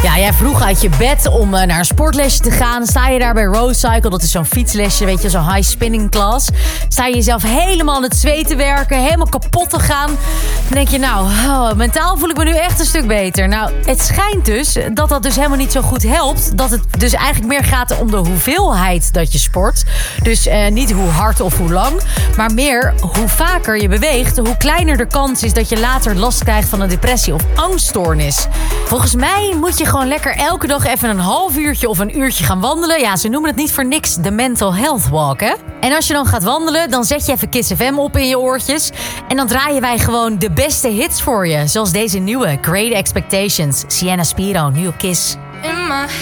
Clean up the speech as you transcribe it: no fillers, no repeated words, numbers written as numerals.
Ja, jij vroeg uit je bed om naar een sportlesje te gaan. Sta je daar bij Rowcycle, dat is zo'n fietslesje, weet je, zo'n high spinning class. Sta je jezelf helemaal aan het zweten werken, helemaal kapot te gaan. Dan denk je, nou, mentaal voel ik me nu echt een stuk beter. Nou, het schijnt dus dat dat dus helemaal niet zo goed helpt. Dat het dus eigenlijk meer gaat om de hoeveelheid dat je sport. Dus niet hoe hard of hoe lang, maar meer hoe vaker je beweegt, hoe kleiner de kans is dat je later last krijgt van een depressie of angststoornis. Volgens mij moet je gewoon lekker elke dag even een half uurtje of een uurtje gaan wandelen. Ja, ze noemen het niet voor niks de mental health walk, hè? En als je dan gaat wandelen, dan zet je even Kiss FM op in je oortjes. En dan draaien wij gewoon de beste hits voor je. Zoals deze nieuwe, Great Expectations. Sienna Spiro, nu op Kiss. In my